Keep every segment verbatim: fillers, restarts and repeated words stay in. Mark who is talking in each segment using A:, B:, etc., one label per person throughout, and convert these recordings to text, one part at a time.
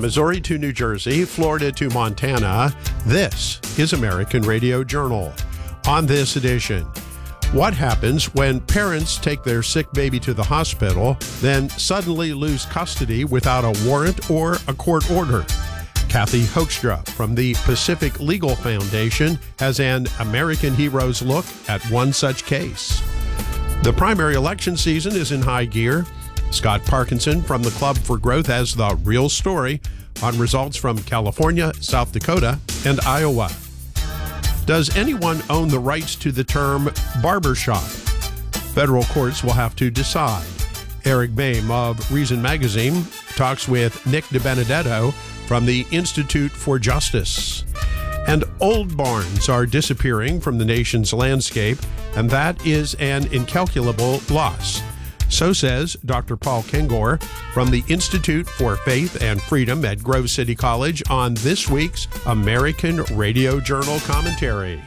A: From Missouri to New Jersey, Florida to Montana, this is American Radio Journal. On this edition, what happens when parents take their sick baby to the hospital, then suddenly lose custody without a warrant or a court order? Kathy Hoekstra from the Pacific Legal Foundation has an American Heroes look at one such case. The primary election season is in high gear. Scott Parkinson from the Club for Growth has the real story on results from California, South Dakota, and Iowa. Does anyone own the rights to the term barbershop? Federal courts will have to decide. Eric Boehm of Reason Magazine talks with Nick DiBenedetto from the Institute for Justice. And old barns are disappearing from the nation's landscape, and that is an incalculable loss. So says Doctor Paul Kengor from the Institute for Faith and Freedom at Grove City College on this week's American Radio Journal commentary.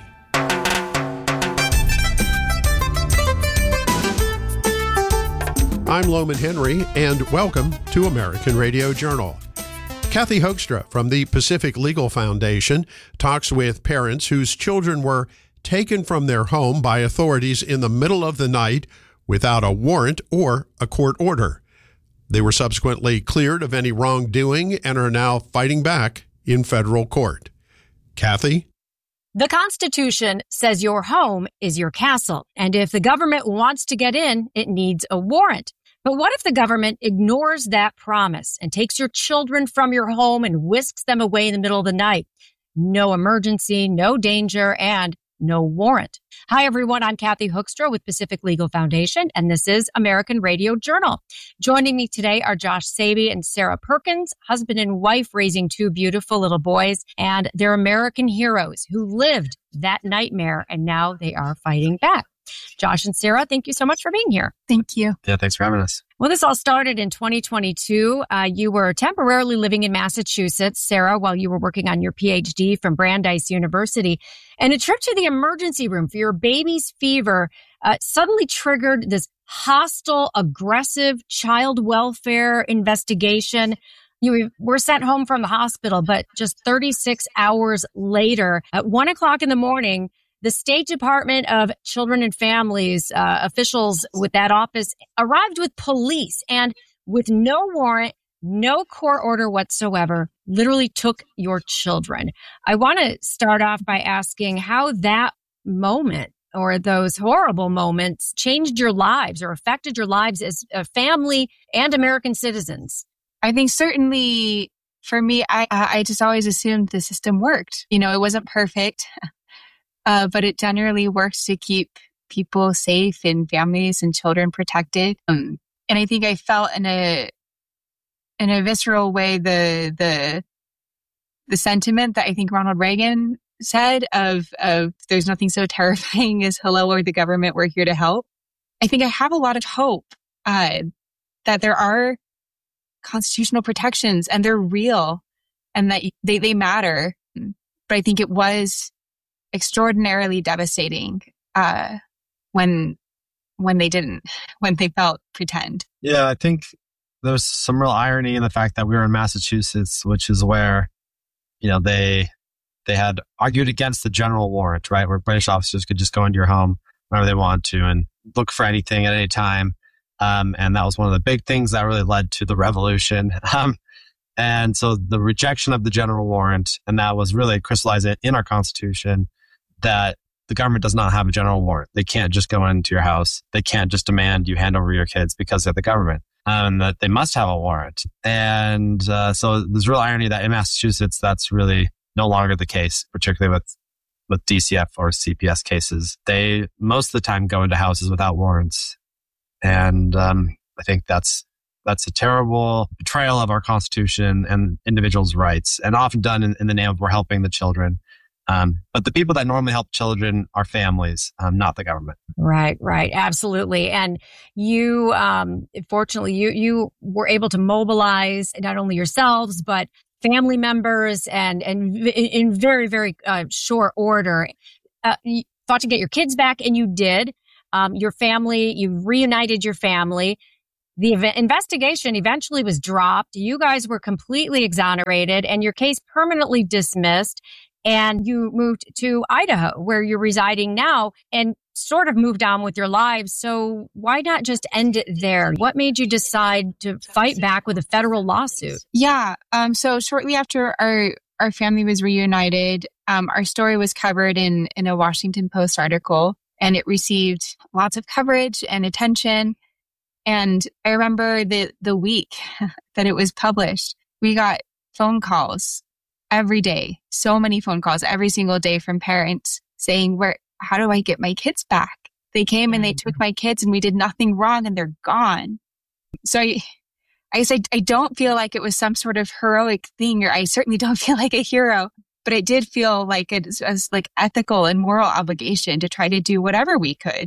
A: I'm Loman Henry, and welcome to American Radio Journal. Kathy Hoekstra from the Pacific Legal Foundation talks with parents whose children were taken from their home by authorities in the middle of the night without a warrant or a court order. They were subsequently cleared of any wrongdoing and are now fighting back in federal court. Kathy?
B: The Constitution says your home is your castle, and if the government wants to get in, it needs a warrant. But what if the government ignores that promise and takes your children from your home and whisks them away in the middle of the night? No emergency, no danger, and no warrant. Hi, everyone. I'm Kathy Hoekstra with Pacific Legal Foundation, and this is American Radio Journal. Joining me today are Josh Saby and Sarah Perkins, husband and wife raising two beautiful little boys, and they're American heroes who lived that nightmare, and now they are fighting back. Josh and Sarah, thank you so much for being here.
C: Thank you.
D: Yeah, thanks for having us.
B: Well, this all started in twenty twenty-two. Uh, you were temporarily living in Massachusetts, Sarah, while you were working on your P H D from Brandeis University. And a trip to the emergency room for your baby's fever uh, suddenly triggered this hostile, aggressive child welfare investigation. You were sent home from the hospital, but just thirty-six hours later, at one o'clock in the morning, the State Department of Children and Families uh, officials with that office arrived with police and with no warrant, no court order whatsoever, literally took your children. I want to start off by asking how that moment or those horrible moments changed your lives or affected your lives as a family and American citizens.
C: I think certainly for me, I I just always assumed the system worked. You know, it wasn't perfect. Uh, but it generally works to keep people safe and families and children protected. Um, and I think I felt in a in a visceral way the the the sentiment that I think Ronald Reagan said of of there's nothing so terrifying as hello, we're the government, we're here to help. I think I have a lot of hope uh, that there are constitutional protections and they're real and that they they matter. But I think it was extraordinarily devastating uh, when when they didn't, when they felt pretend.
D: Yeah, I think there's some real irony in the fact that we were in Massachusetts, which is where, you know, they they had argued against the general warrant, right, where British officers could just go into your home whenever they want to and look for anything at any time. Um, and that was one of the big things that really led to the revolution. Um, and so the rejection of the general warrant, and that was really crystallized in our Constitution, that the government does not have a general warrant. They can't just go into your house. They can't just demand you hand over your kids because they're the government. And that they must have a warrant. And uh, so there's real irony that in Massachusetts, that's really no longer the case, particularly with, with D C F or C P S cases. They, most of the time, go into houses without warrants. And um, I think that's that's a terrible betrayal of our Constitution and individuals' rights, and often done in, in the name of we're helping the children. Um, but the people that normally help children are families, um, not the government.
B: Right, right. Absolutely. And you, um, fortunately, you, you were able to mobilize not only yourselves, but family members and, and in very, very uh, short order. Uh, you fought to get your kids back, and you did. Um, your family, you reunited your family. The ev- investigation eventually was dropped. You guys were completely exonerated and your case permanently dismissed. And you moved to Idaho, where you're residing now, and sort of moved on with your lives. So why not just end it there? What made you decide to fight back with a federal lawsuit?
C: Yeah. Um, so shortly after our, our family was reunited, um, our story was covered in, in a Washington Post article, and it received lots of coverage and attention. And I remember the, the week that it was published, we got phone calls every day, so many phone calls every single day from parents saying, "Where, how do I get my kids back? They came and they took my kids and we did nothing wrong and they're gone." So I, I guess I, I don't feel like it was some sort of heroic thing, or I certainly don't feel like a hero, but it did feel like it was like ethical and moral obligation to try to do whatever we could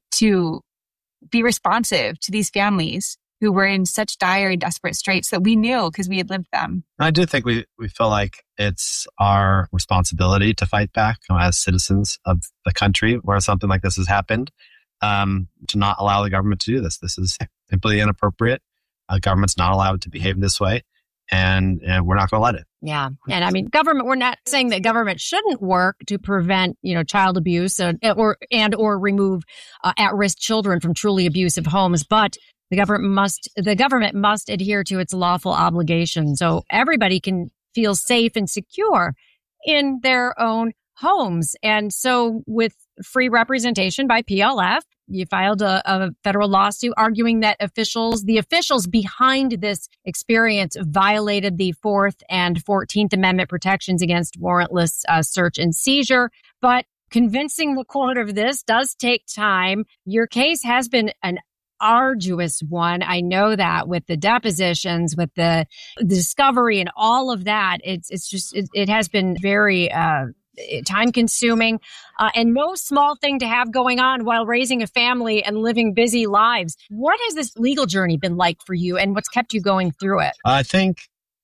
C: to be responsive to these families who were in such dire and desperate straits that we knew because we had lived them.
D: I do think we, we feel like it's our responsibility to fight back as citizens of the country where something like this has happened, um, to not allow the government to do this. This is simply inappropriate. Uh, government's not allowed to behave this way, and, and we're not going to let it.
B: Yeah. And I mean, government, we're not saying that government shouldn't work to prevent, you know, child abuse or, or and or remove uh, at-risk children from truly abusive homes, but The government must the government must adhere to its lawful obligations so everybody can feel safe and secure in their own homes. And so with free representation by P L F, you filed a, a federal lawsuit arguing that officials, the officials behind this experience violated the Fourth and Fourteenth Amendment protections against warrantless uh, search and seizure. But convincing the court of this does take time. Your case has been an arduous one. I know that with the depositions, with the, the discovery and all of that, it's it's just, it, it has been very uh, time consuming uh, and no small thing to have going on while raising a family and living busy lives. What has this legal journey been like for you and what's kept you going through it?
D: I think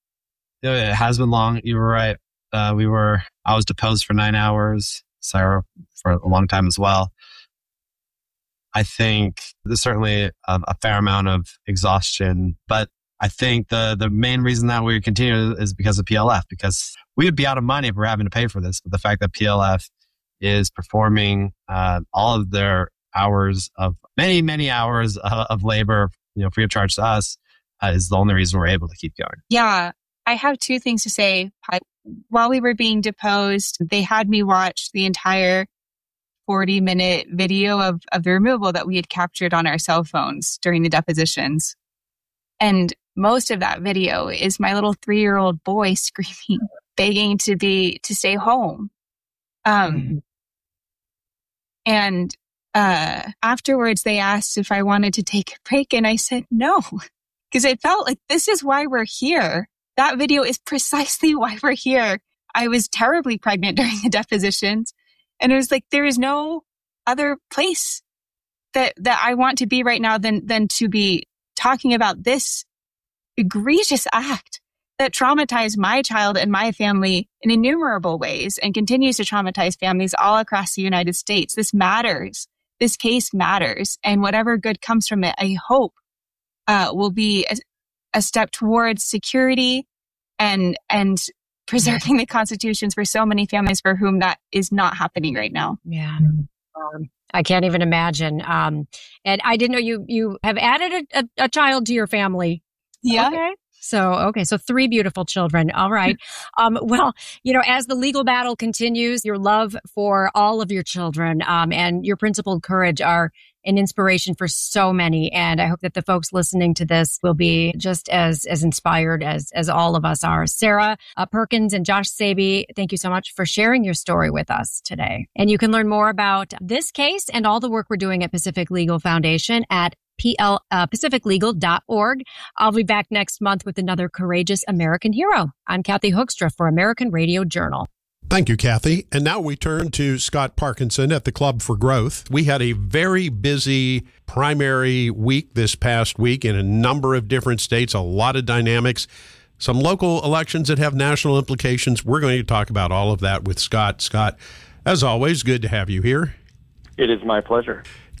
D: it has been long. You were right. Uh, we were, I was deposed for nine hours, Sarah for a long time as well. I think there's certainly a, a fair amount of exhaustion, but I think the the main reason that we continue is because of P L F, because we would be out of money if we're having to pay for this. But the fact that P L F is performing uh, all of their hours of many, many hours uh, of labor, you know, free of charge to us, uh, is the only reason we're able to keep going.
C: Yeah, I have two things to say. While we were being deposed, they had me watch the entire forty minute video of, of the removal that we had captured on our cell phones during the depositions. And most of that video is my little three-year-old boy screaming, begging to be, to stay home. Um, mm-hmm. And uh, afterwards they asked if I wanted to take a break, and I said no, because I felt like this is why we're here. That video is precisely why we're here. I was terribly pregnant during the depositions. And it was like, there is no other place that, that I want to be right now than, than to be talking about this egregious act that traumatized my child and my family in innumerable ways and continues to traumatize families all across the United States. This matters. This case matters. And whatever good comes from it, I hope uh, will be a, a step towards security and, and, preserving the constitutions for so many families for whom that is not happening right now.
B: Yeah. Um, I can't even imagine. Um, and I didn't know you, you have added a, a, a child to your family.
C: Yeah.
B: Okay. So, okay. So three beautiful children. All right. Um, well, you know, as the legal battle continues, your love for all of your children, um, and your principled courage are an inspiration for so many. And I hope that the folks listening to this will be just as, as inspired as, as all of us are. Sarah uh, Perkins and Josh Saby, thank you so much for sharing your story with us today. And you can learn more about this case and all the work we're doing at Pacific Legal Foundation at P L, uh, pacific legal dot org. I'll be back next month with another courageous American hero. I'm Kathy Hoekstra for American Radio Journal.
A: Thank you, Kathy. And now we turn to Scott Parkinson at the Club for Growth. We had a very busy primary week this past week in a number of different states, a lot of dynamics, some local elections that have national implications. We're going to talk about all of that with Scott. Scott, as always, good to have you here.
E: It is my pleasure.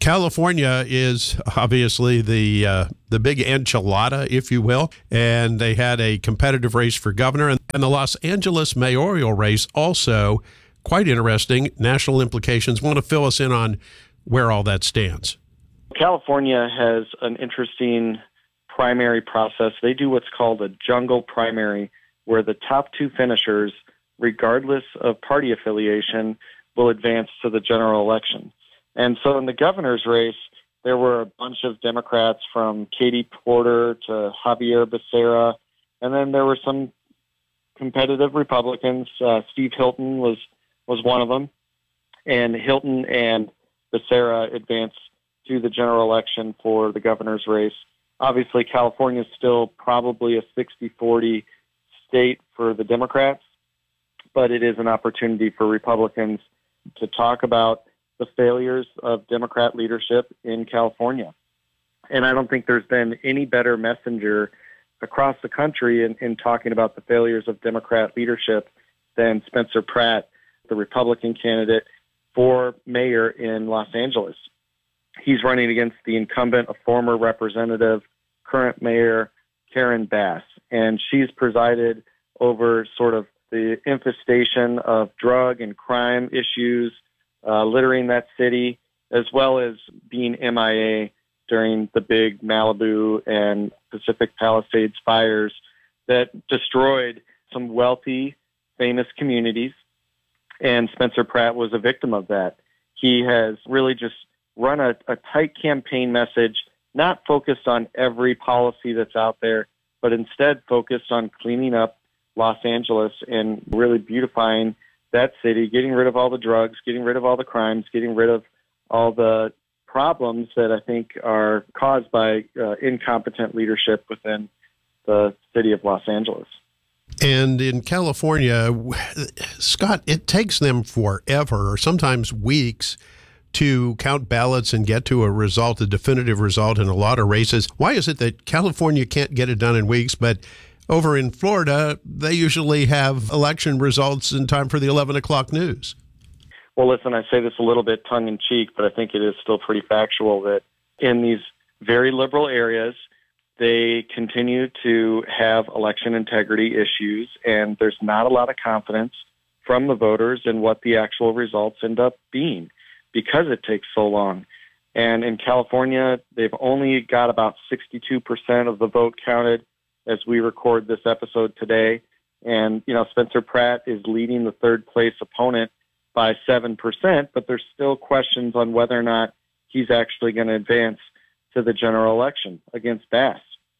A: California is obviously the uh, the big enchilada, if you will, and they had a competitive race for governor, and, and the Los Angeles mayoral race also quite interesting, national implications. Want to fill us in on where all that stands?
E: California has an interesting primary process. They do what's called a jungle primary, where the top two finishers, regardless of party affiliation, will advance to the general election. And so in the governor's race, there were a bunch of Democrats from Katie Porter to Javier Becerra, and then there were some competitive Republicans. Uh, Steve Hilton was, was one of them, and Hilton and Becerra advanced to the general election for the governor's race. Obviously, California is still probably a sixty forty state for the Democrats, but it is an opportunity for Republicans to talk about the failures of Democrat leadership in California. And I don't think there's been any better messenger across the country in, in talking about the failures of Democrat leadership than Spencer Pratt, the Republican candidate for mayor in Los Angeles. He's running against the incumbent, a former representative, current mayor, Karen Bass. And she's presided over sort of the infestation of drug and crime issues uh, littering that city, as well as being M I A during the big Malibu and Pacific Palisades fires that destroyed some wealthy, famous communities. And Spencer Pratt was a victim of that. He has really just run a, a tight campaign message, not focused on every policy that's out there, but instead focused on cleaning up Los Angeles and really beautifying that city, getting rid of all the drugs, getting rid of all the crimes, getting rid of all the problems that I think are caused by uh, incompetent leadership within the city of Los Angeles.
A: And in California, Scott, it takes them forever, or sometimes weeks, to count ballots and get to a result, a definitive result in a lot of races. Why is it that California can't get it done in weeks, but over in Florida, they usually have election results in time for the eleven o'clock news?
E: Well, listen, I say this a little bit tongue-in-cheek, but I think it is still pretty factual that in these very liberal areas, they continue to have election integrity issues, and there's not a lot of confidence from the voters in what the actual results end up being because it takes so long. And in California, they've only got about sixty-two percent of the vote counted as we record this episode today. And, you know, Spencer Pratt is leading the third place opponent by seven percent, but there's still questions on whether or not he's actually going to advance to the general election against Bass.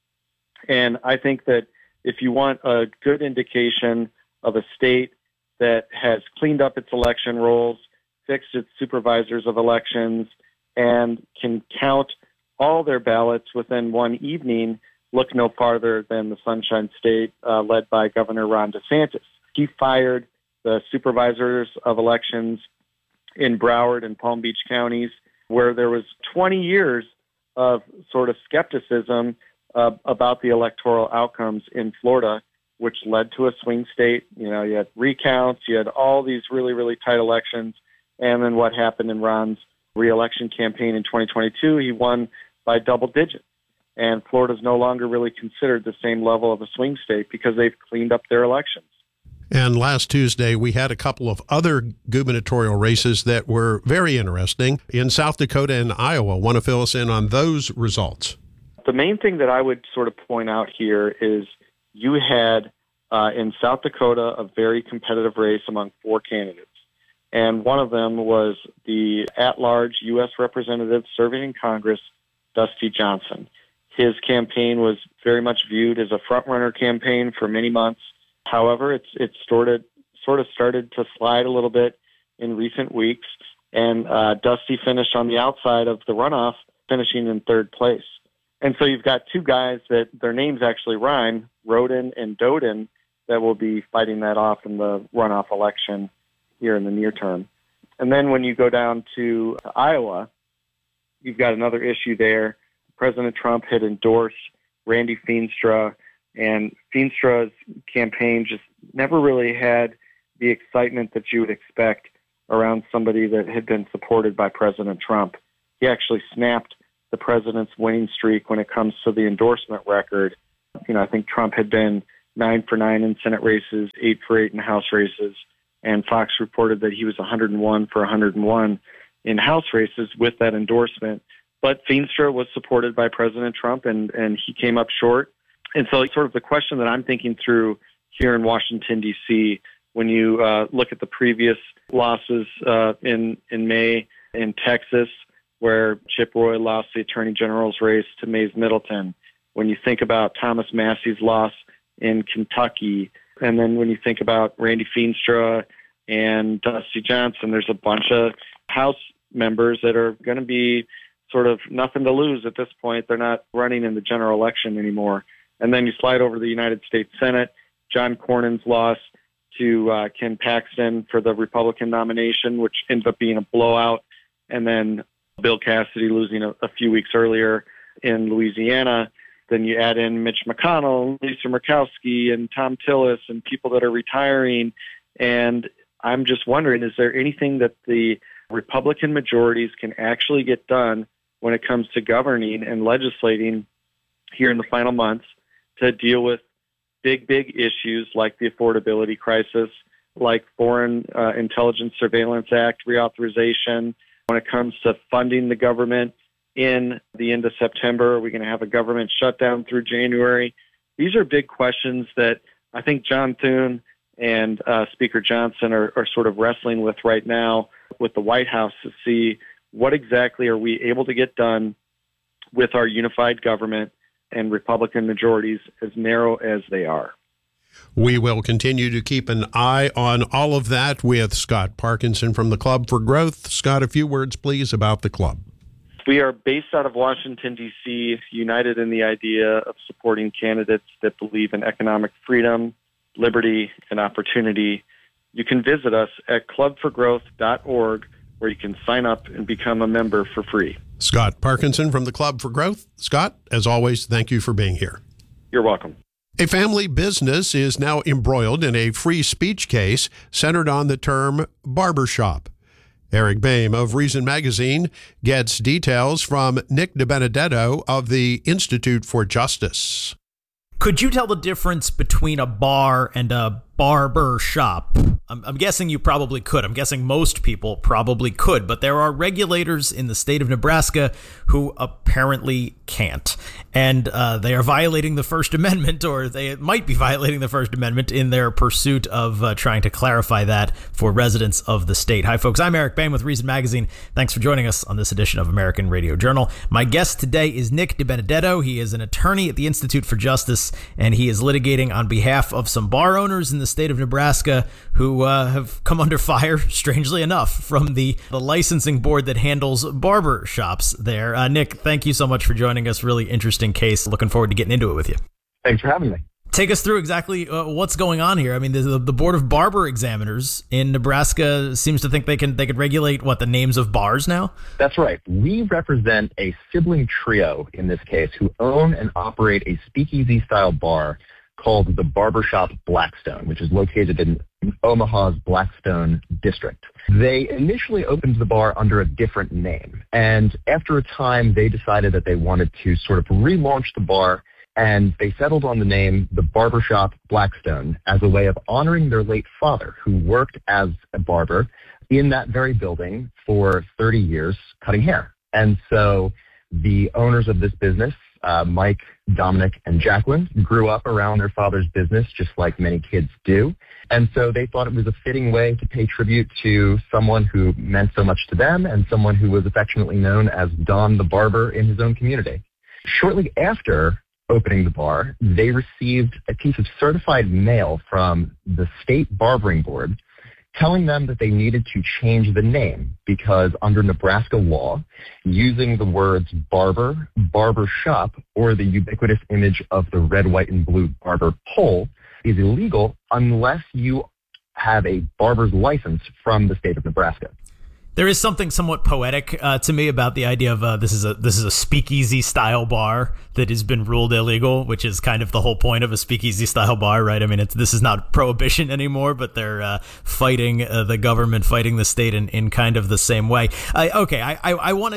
E: And I think that if you want a good indication of a state that has cleaned up its election rolls, fixed its supervisors of elections, and can count all their ballots within one evening, look no farther than the Sunshine State uh, led by Governor Ron DeSantis. He fired the supervisors of elections in Broward and Palm Beach counties, where there was twenty years of sort of skepticism uh, about the electoral outcomes in Florida, which led to a swing state. You know, you had recounts, you had all these really, really tight elections. And then what happened in Ron's re-election campaign in twenty twenty-two, he won by double digits. And Florida's no longer really considered the same level of a swing state because they've cleaned up their elections.
A: And last Tuesday, we had a couple of other gubernatorial races that were very interesting in South Dakota and Iowa. Want to fill us in on those results?
E: The main thing that I would sort of point out here is you had uh, in South Dakota a very competitive race among four candidates. And one of them was the at-large U S representative serving in Congress, Dusty Johnson. His campaign was very much viewed as a front-runner campaign for many months. However, it's it's sort of, sort of started to slide a little bit in recent weeks, and uh, Dusty finished on the outside of the runoff, finishing in third place. And so you've got two guys that their names actually rhyme, Roden and Doden, that will be fighting that off in the runoff election here in the near term. And then when you go down to Iowa, you've got another issue there. President Trump had endorsed Randy Feenstra, and Feenstra's campaign just never really had the excitement that you would expect around somebody that had been supported by President Trump. he actually snapped the president's winning streak when it comes to the endorsement record. You know, I think Trump had been nine for nine in Senate races, eight for eight in House races, and Fox reported that he was one hundred one for one hundred one in House races with that endorsement. But Feenstra was supported by President Trump, and, and he came up short. And so sort of the question that I'm thinking through here in Washington, D C, when you uh, look at the previous losses uh, in, in May in Texas, where Chip Roy lost the Attorney General's race to Mays Middleton, when you think about Thomas Massey's loss in Kentucky, and then when you think about Randy Feenstra and Dusty Johnson, there's a bunch of House members that are going to be sort of nothing to lose at this point. They're not running in the general election anymore. And then you slide over to the United States Senate, John Cornyn's loss to uh, Ken Paxton for the Republican nomination, which ended up being a blowout, and then Bill Cassidy losing a, a few weeks earlier in Louisiana. Then you add in Mitch McConnell, Lisa Murkowski, and Tom Tillis, and people that are retiring. And I'm just wondering, is there anything that the Republican majorities can actually get done when it comes to governing and legislating here in the final months to deal with big, big issues like the affordability crisis, like Foreign uh, Intelligence Surveillance Act reauthorization, when it comes to funding the government in the end of September? Are we going to have a government shutdown through January? These are big questions that I think John Thune and uh, Speaker Johnson are, are sort of wrestling with right now with the White House to see what exactly are we able to get done with our unified government and Republican majorities as narrow as they are.
A: We will continue to keep an eye on all of that with Scott Parkinson from the Club for Growth. Scott, a few words, please, about the club.
E: We are based out of Washington, D C, united in the idea of supporting candidates that believe in economic freedom, liberty, and opportunity. You can visit us at club for growth dot org, where you can sign up and become a member for free.
A: Scott Parkinson from the Club for Growth. Scott, as always, thank you for being here.
E: You're welcome.
A: A family business is now embroiled in a free speech case centered on the term barbershop. Eric Boehm of Reason Magazine gets details from Nick DiBenedetto of the Institute for Justice.
F: Could you tell the difference between a bar and a barber shop? I'm, I'm guessing you probably could. I'm guessing most people probably could, but there are regulators in the state of Nebraska who apparently can't. And uh, they are violating the First Amendment, or they might be violating the First Amendment in their pursuit of uh, trying to clarify that for residents of the state. Hi, folks. I'm Eric Boehm with Reason Magazine. Thanks for joining us on this edition of American Radio Journal. My guest today is Nick DiBenedetto. He is an attorney at the Institute for Justice, and he is litigating on behalf of some bar owners in the state of Nebraska who uh, have come under fire, strangely enough, from the, the licensing board that handles barber shops there. Uh, Nick, thank you so much for joining us. Really interesting case. Looking forward to getting into it with you.
G: Thanks for having me.
F: Take us through exactly uh, what's going on here. I mean, the, the Board of Barber Examiners in Nebraska seems to think they can they could regulate, what, the names of bars now?
G: That's right. We represent a sibling trio in this case who own and operate a speakeasy-style bar called the Barbershop Blackstone, which is located in Omaha's Blackstone district. They initially opened the bar under a different name, and after a time, they decided that they wanted to sort of relaunch the bar, and they settled on the name the Barbershop Blackstone as a way of honoring their late father, who worked as a barber in that very building for thirty years, cutting hair. And so the owners of this business, Uh, Mike, Dominic, and Jacqueline, grew up around their father's business, just like many kids do. And so they thought it was a fitting way to pay tribute to someone who meant so much to them and someone who was affectionately known as Don the Barber in his own community. Shortly after opening the bar, they received a piece of certified mail from the state barbering board telling them that they needed to change the name because under Nebraska law, using the words barber, barber shop, or the ubiquitous image of the red, white, and blue barber pole is illegal unless you have a barber's license from the state of Nebraska.
F: There is something somewhat poetic uh, to me about the idea of uh, this is a this is a speakeasy style bar that has been ruled illegal, which is kind of the whole point of a speakeasy style bar, right? I mean, it's, this is not prohibition anymore, but they're uh, fighting uh, the government, fighting the state in, in kind of the same way. Uh, okay, I I, I want to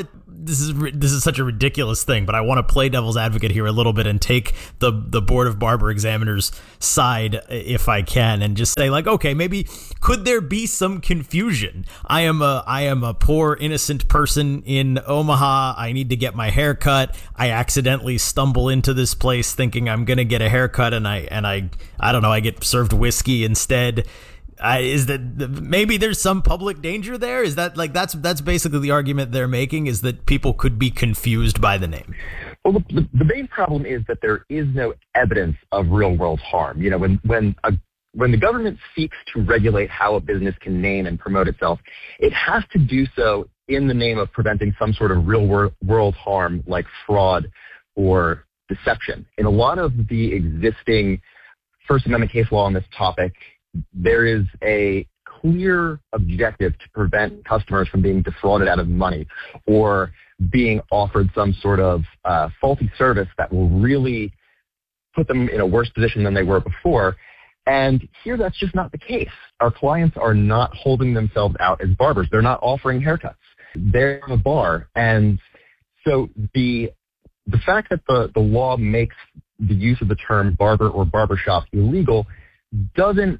F: this is this is such a ridiculous thing, but I want to play devil's advocate here a little bit and take the the Board of Barber Examiners side if I can, and just say like, okay, maybe could there be some confusion? I am a I am a poor innocent person in Omaha. I need to get my hair cut. I accidentally stumble into this place thinking I'm gonna get a haircut, and I and I I don't know. I get served whiskey instead. Uh, is that maybe there's some public danger there? Is that like that's that's basically the argument they're making, is that people could be confused by the name?
G: Well, the, the main problem is that there is no evidence of real world harm. You know, when when a, when the government seeks to regulate how a business can name and promote itself, it has to do so in the name of preventing some sort of real wor- world harm like fraud or deception. In a lot of the existing First Amendment case law on this topic, there is a clear objective to prevent customers from being defrauded out of money or being offered some sort of uh, faulty service that will really put them in a worse position than they were before. And here, that's just not the case. Our clients are not holding themselves out as barbers. They're not offering haircuts. They're in a bar. And so the the fact that the, the law makes the use of the term barber or barbershop illegal doesn't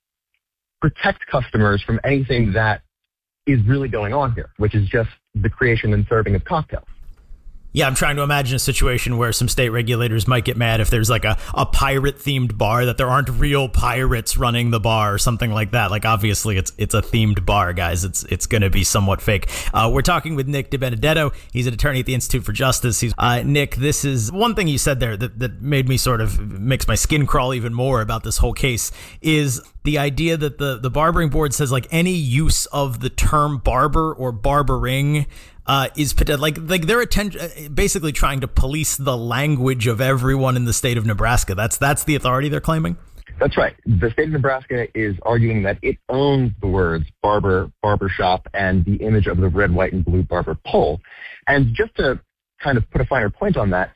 G: protect customers from anything that is really going on here, which is just the creation and serving of cocktails.
F: Yeah, I'm trying to imagine a situation where some state regulators might get mad if there's like a, a pirate-themed bar, that there aren't real pirates running the bar or something like that. Like, obviously, it's it's a themed bar, guys. It's it's going to be somewhat fake. Uh, we're talking with Nick DiBenedetto. He's an attorney at the Institute for Justice. He's uh, Nick, this is one thing you said there that, that made me sort of, makes my skin crawl even more about this whole case, is the idea that the, the barbering board says like any use of the term barber or barbering Uh, is like like they're atten- basically trying to police the language of everyone in the state of Nebraska. That's that's the authority they're claiming?
G: That's right. The state of Nebraska is arguing that it owns the words barber, barbershop, and the image of the red, white, and blue barber pole. And just to kind of put a finer point on that,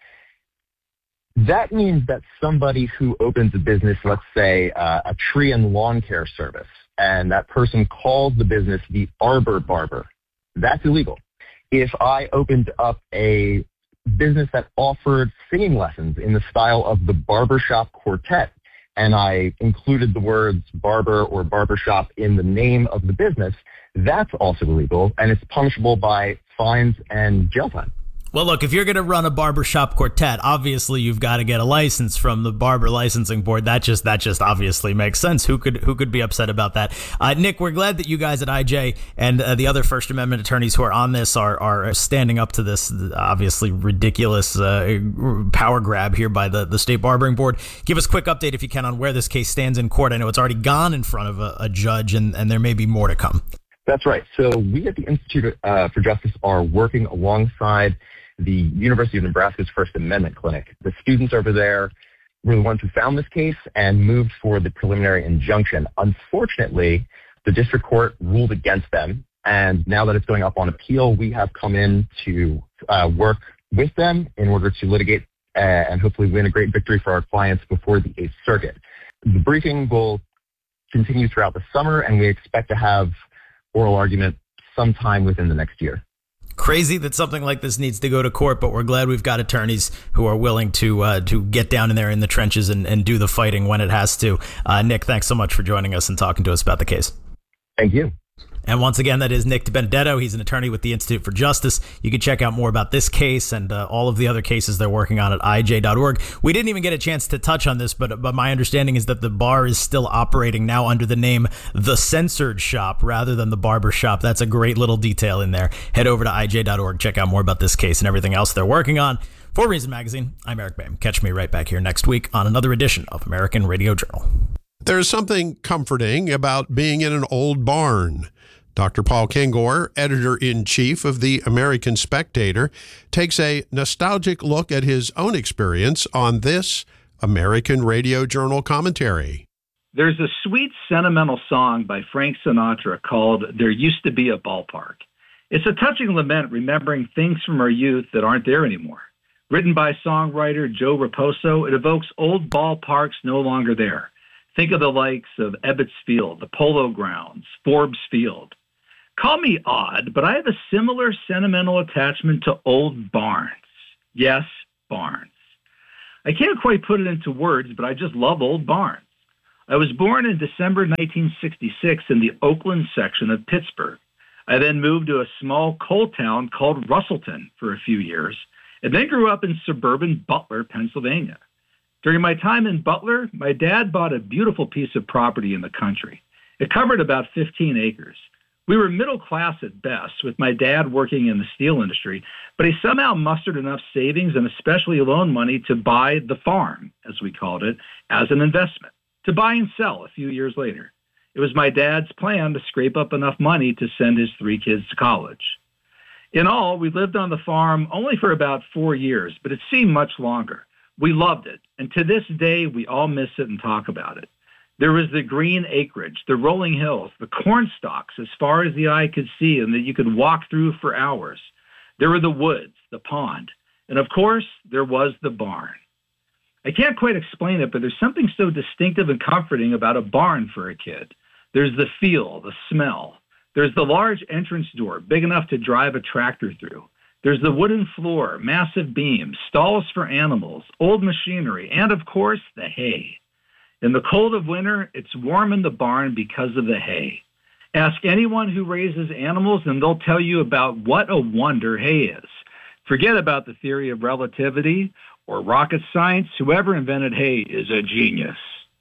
G: that means that somebody who opens a business, let's say uh, a tree and lawn care service, and that person calls the business the Arbor Barber, that's illegal. If I opened up a business that offered singing lessons in the style of the Barbershop Quartet, and I included the words barber or barbershop in the name of the business, that's also illegal, and it's punishable by fines and jail time.
F: Well, look, if you're going to run a barbershop quartet, obviously you've got to get a license from the Barber Licensing Board. That just that just obviously makes sense. Who could who could be upset about that? Uh, Nick, we're glad that you guys at I J and uh, the other First Amendment attorneys who are on this are are standing up to this obviously ridiculous uh, power grab here by the, the State Barbering Board. Give us a quick update, if you can, on where this case stands in court. I know it's already gone in front of a, a judge, and, and there may be more to come.
G: That's right. So we at the Institute uh, for Justice are working alongside the University of Nebraska's First Amendment Clinic. The students over there were the ones who found this case and moved for the preliminary injunction. Unfortunately, the district court ruled against them, and now that it's going up on appeal, we have come in to uh, work with them in order to litigate uh, and hopefully win a great victory for our clients before the Eighth Circuit. The briefing will continue throughout the summer, and we expect to have oral argument sometime within the next year.
F: Crazy that something like this needs to go to court, but we're glad we've got attorneys who are willing to uh, to get down in there in the trenches and, and do the fighting when it has to. Uh, Nick, thanks so much for joining us and talking to us about the case.
G: Thank you.
F: And once again, that is Nick DiBenedetto. He's an attorney with the Institute for Justice. You can check out more about this case and uh, all of the other cases they're working on at I J dot org. We didn't even get a chance to touch on this, but but my understanding is that the bar is still operating now under the name The Censored Shop rather than the Barber Shop. That's a great little detail in there. Head over to I J dot org. Check out more about this case and everything else they're working on. For Reason Magazine, I'm Eric Bam. Catch me right back here next week on another edition of American Radio Journal.
A: There's something comforting about being in an old barn. Doctor Paul Kengor, editor-in-chief of the American Spectator, takes a nostalgic look at his own experience on this American Radio Journal commentary.
H: There's a sweet, sentimental song by Frank Sinatra called There Used to Be a Ballpark. It's a touching lament remembering things from our youth that aren't there anymore. Written by songwriter Joe Raposo, it evokes old ballparks no longer there. Think of the likes of Ebbets Field, the Polo Grounds, Forbes Field. Call me odd, but I have a similar sentimental attachment to old barns. Yes, barns. I can't quite put it into words, but I just love old barns. I was born in December nineteen sixty-six in the Oakland section of Pittsburgh. I then moved to a small coal town called Russellton for a few years, and then grew up in suburban Butler, Pennsylvania. During my time in Butler, my dad bought a beautiful piece of property in the country. It covered about fifteen acres. We were middle class at best, with my dad working in the steel industry, but he somehow mustered enough savings and especially loan money to buy the farm, as we called it, as an investment, to buy and sell a few years later. It was my dad's plan to scrape up enough money to send his three kids to college. In all, we lived on the farm only for about four years, but it seemed much longer. We loved it, and to this day, we all miss it and talk about it. There was the green acreage, the rolling hills, the corn stalks as far as the eye could see and that you could walk through for hours. There were the woods, the pond, and of course, there was the barn. I can't quite explain it, but there's something so distinctive and comforting about a barn for a kid. There's the feel, the smell. There's the large entrance door, big enough to drive a tractor through. There's the wooden floor, massive beams, stalls for animals, old machinery, and of course, the hay. In the cold of winter, it's warm in the barn because of the hay. Ask anyone who raises animals and they'll tell you about what a wonder hay is. Forget about the theory of relativity or rocket science. Whoever invented hay is a genius.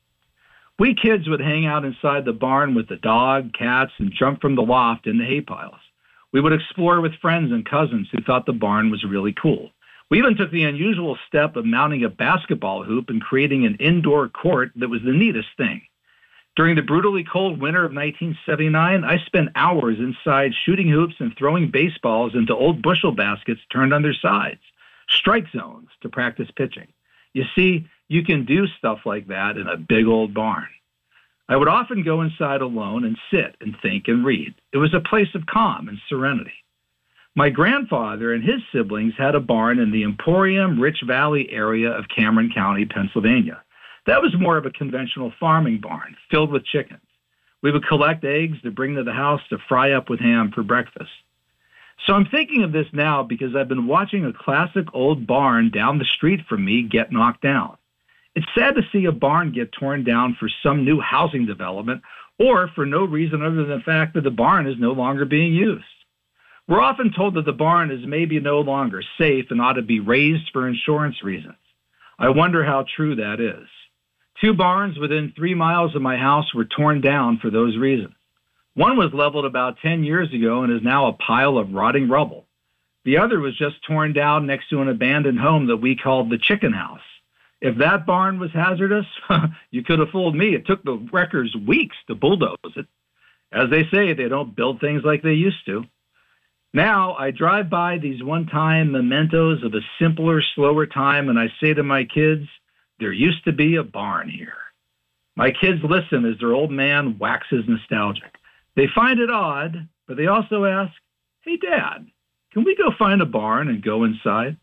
H: We kids would hang out inside the barn with the dog, cats, and jump from the loft in the hay piles. We would explore with friends and cousins who thought the barn was really cool. We even took the unusual step of mounting a basketball hoop and creating an indoor court that was the neatest thing. During the brutally cold winter of nineteen seventy-nine, I spent hours inside shooting hoops and throwing baseballs into old bushel baskets turned on their sides, strike zones to practice pitching. You see, you can do stuff like that in a big old barn. I would often go inside alone and sit and think and read. It was a place of calm and serenity. My grandfather and his siblings had a barn in the Emporium Rich Valley area of Cameron County, Pennsylvania. That was more of a conventional farming barn filled with chickens. We would collect eggs to bring to the house to fry up with ham for breakfast. So I'm thinking of this now because I've been watching a classic old barn down the street from me get knocked down. It's sad to see a barn get torn down for some new housing development or for no reason other than the fact that the barn is no longer being used. We're often told that the barn is maybe no longer safe and ought to be raised for insurance reasons. I wonder how true that is. Two barns within three miles of my house were torn down for those reasons. One was leveled about ten years ago and is now a pile of rotting rubble. The other was just torn down next to an abandoned home that we called the chicken house. If that barn was hazardous, you could have fooled me. It took the wreckers weeks to bulldoze it. As they say, they don't build things like they used to. Now, I drive by these one-time mementos of a simpler, slower time, and I say to my kids, there used to be a barn here. My kids listen as their old man waxes nostalgic. They find it odd, but they also ask, hey, Dad, can we go find a barn and go inside?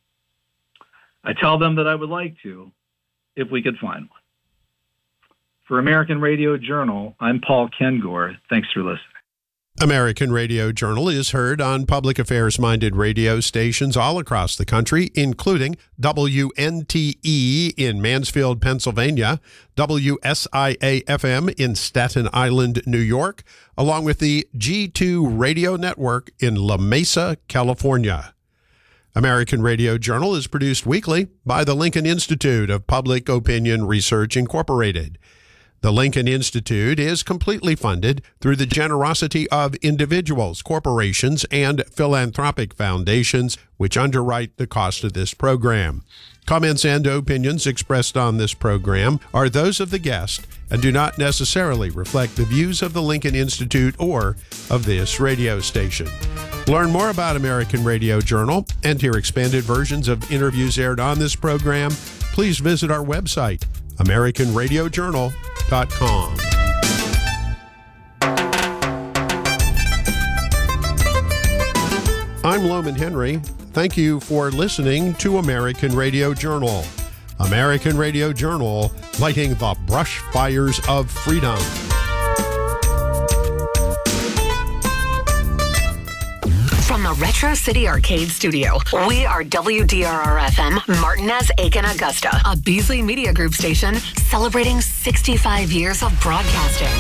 H: I tell them that I would like to, if we could find one. For American Radio Journal, I'm Paul Kengor. Thanks for listening.
A: American Radio Journal is heard on public affairs-minded radio stations all across the country, including W N T E in Mansfield, Pennsylvania, W S I A F M in Staten Island, New York, along with the G two Radio Network in La Mesa, California. American Radio Journal is produced weekly by the Lincoln Institute of Public Opinion Research, Incorporated. The Lincoln Institute is completely funded through the generosity of individuals, corporations, and philanthropic foundations, which underwrite the cost of this program. Comments and opinions expressed on this program are those of the guest and do not necessarily reflect the views of the Lincoln Institute or of this radio station. Learn more about American Radio Journal and hear expanded versions of interviews aired on this program. Please visit our website, American Radio Journal dot com. I'm Loman Henry. Thank you for listening to American Radio Journal. American Radio Journal, lighting the brush fires of freedom.
I: the Retro City Arcade Studio. We are W D R R F M, Martinez, Aiken, Augusta, a Beasley Media Group station celebrating sixty-five years of broadcasting.